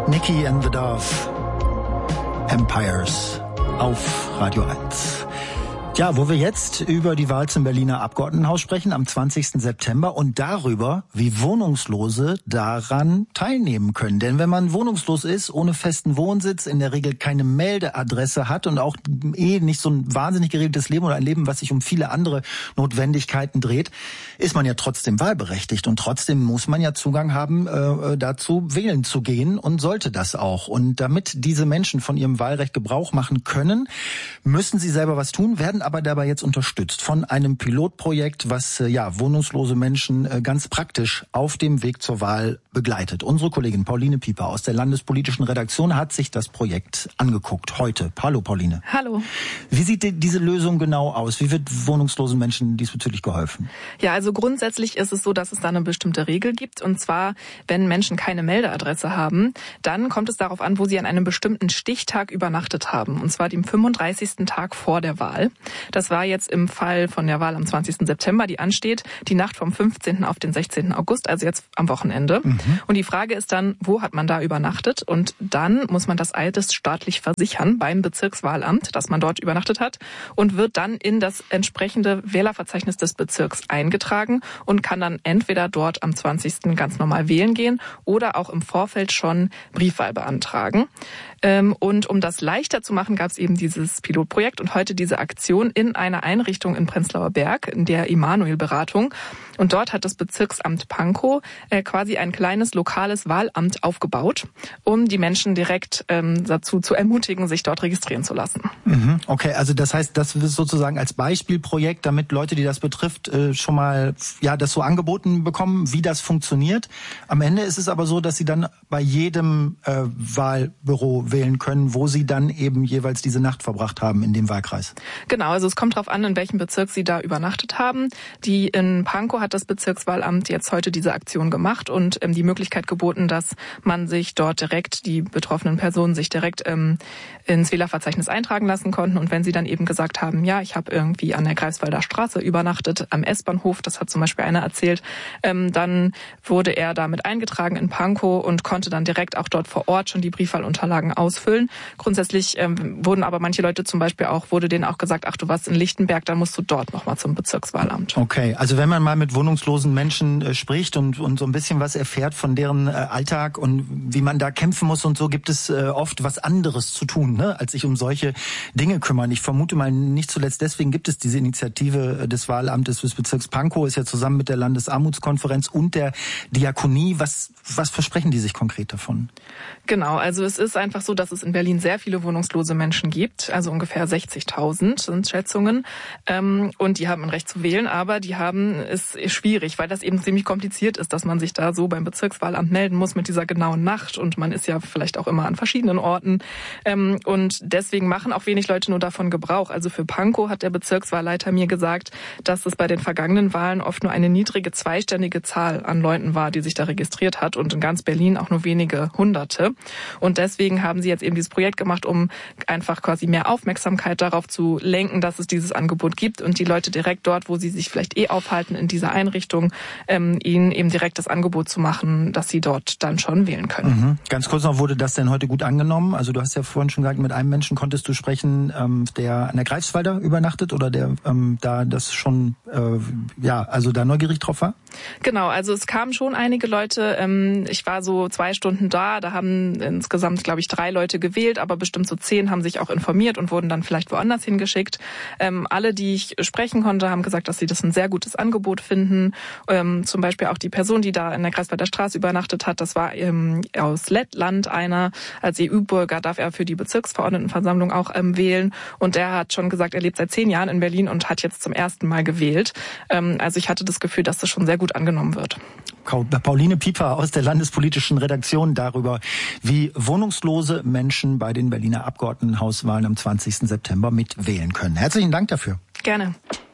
Nicky and the Dove, Empires auf Radio 1. Ja, wo wir jetzt über die Wahl zum Berliner Abgeordnetenhaus sprechen am 20. September und darüber, wie Wohnungslose daran teilnehmen können. Denn wenn man wohnungslos ist, ohne festen Wohnsitz, in der Regel keine Meldeadresse hat und auch nicht so ein wahnsinnig geregeltes Leben oder ein Leben, was sich um viele andere Notwendigkeiten dreht, ist man ja trotzdem wahlberechtigt. Und trotzdem muss man ja Zugang haben, dazu wählen zu gehen und sollte das auch. Und damit diese Menschen von ihrem Wahlrecht Gebrauch machen können, müssen sie selber was tun, werden aber dabei jetzt unterstützt von einem Pilotprojekt, was wohnungslose Menschen ganz praktisch auf dem Weg zur Wahl begleitet. Unsere Kollegin Pauline Pieper aus der landespolitischen Redaktion hat sich das Projekt angeguckt heute. Hallo Pauline. Hallo. Wie sieht diese Lösung genau aus? Wie wird wohnungslosen Menschen diesbezüglich geholfen? Ja, also grundsätzlich ist es so, dass es da eine bestimmte Regel gibt. Und zwar, wenn Menschen keine Meldeadresse haben, dann kommt es darauf an, wo sie an einem bestimmten Stichtag übernachtet haben. Und zwar dem 35. Tag vor der Wahl. Das war jetzt im Fall von der Wahl am 20. September, die ansteht, die Nacht vom 15. auf den 16. August, also jetzt am Wochenende. Und die Frage ist dann, wo hat man da übernachtet? Und dann muss man das eidesstaatlich versichern beim Bezirkswahlamt, dass man dort übernachtet hat und wird dann in das entsprechende Wählerverzeichnis des Bezirks eingetragen und kann dann entweder dort am 20. ganz normal wählen gehen oder auch im Vorfeld schon Briefwahl beantragen. Und um das leichter zu machen, gab es eben dieses Pilotprojekt und heute diese Aktion in einer Einrichtung in Prenzlauer Berg, in der Immanuel-Beratung. Und dort hat das Bezirksamt Pankow quasi ein kleines lokales Wahlamt aufgebaut, um die Menschen direkt dazu zu ermutigen, sich dort registrieren zu lassen. Okay, also das heißt, das ist sozusagen als Beispielprojekt, damit Leute, die das betrifft, schon mal das so angeboten bekommen, wie das funktioniert. Am Ende ist es aber so, dass sie dann bei jedem Wahlbüro wählen können, wo sie dann eben jeweils diese Nacht verbracht haben in dem Wahlkreis. Genau, also es kommt darauf an, in welchem Bezirk sie da übernachtet haben. In Pankow hat das Bezirkswahlamt jetzt heute diese Aktion gemacht und die Möglichkeit geboten, dass man sich dort direkt, die betroffenen Personen sich direkt ins Wählerverzeichnis eintragen lassen konnten. Und wenn sie dann eben gesagt haben, ja, ich habe irgendwie an der Greifswalder Straße übernachtet, am S-Bahnhof, das hat zum Beispiel einer erzählt, dann wurde er damit eingetragen in Pankow und konnte dann direkt auch dort vor Ort schon die Briefwahlunterlagen ausfüllen. Grundsätzlich wurden aber manche Leute wurde denen auch gesagt, ach, du warst in Lichtenberg, dann musst du dort nochmal zum Bezirkswahlamt. Okay, also wenn man mal mit wohnungslosen Menschen spricht und so ein bisschen was erfährt von deren Alltag und wie man da kämpfen muss und so, gibt es oft was anderes zu tun, ne, als sich um solche Dinge kümmern. Ich vermute mal, nicht zuletzt deswegen gibt es diese Initiative des Wahlamtes des Bezirks Pankow, ist ja zusammen mit der Landesarmutskonferenz und der Diakonie. Was versprechen die sich konkret davon? Genau, also es ist einfach so, dass es in Berlin sehr viele wohnungslose Menschen gibt, also ungefähr 60.000 sind Schätzungen, und die haben ein Recht zu wählen, aber die haben es schwierig, weil das eben ziemlich kompliziert ist, dass man sich da so beim Bezirkswahlamt melden muss mit dieser genauen Nacht und man ist ja vielleicht auch immer an verschiedenen Orten, und deswegen machen auch wenig Leute nur davon Gebrauch. Also für Pankow hat der Bezirkswahlleiter mir gesagt, dass es bei den vergangenen Wahlen oft nur eine niedrige zweistellige Zahl an Leuten war, die sich da registriert hat und in ganz Berlin auch nur wenige Hunderte. Und deswegen haben sie jetzt eben dieses Projekt gemacht, um einfach quasi mehr Aufmerksamkeit darauf zu lenken, dass es dieses Angebot gibt und die Leute direkt dort, wo sie sich vielleicht aufhalten in dieser Einrichtung, ihnen eben direkt das Angebot zu machen, dass sie dort dann schon wählen können. Ganz kurz noch, wurde das denn heute gut angenommen? Also du hast ja vorhin schon gesagt, mit einem Menschen konntest du sprechen, der an der Greifswalder übernachtet oder der da das schon, also da neugierig drauf war? Genau, also es kamen schon einige Leute. Ich war so 2 Stunden da haben insgesamt, glaube ich, 3 Leute gewählt, aber bestimmt so 10 haben sich auch informiert und wurden dann vielleicht woanders hingeschickt. Alle, die ich sprechen konnte, haben gesagt, dass sie das ein sehr gutes Angebot finden. Zum Beispiel auch die Person, die da in der Greifswalder Straße übernachtet hat, das war aus Lettland einer. Als EU-Bürger darf er für die Bezirksverordnetenversammlung auch wählen. Und er hat schon gesagt, er lebt seit 10 Jahren in Berlin und hat jetzt zum ersten Mal gewählt. Also ich hatte das Gefühl, dass das schon sehr gut angenommen wird. Pauline Pieper aus der landespolitischen Redaktion darüber, wie wohnungslose Menschen bei den Berliner Abgeordnetenhauswahlen am 20. September mitwählen können. Herzlichen Dank dafür. Gerne.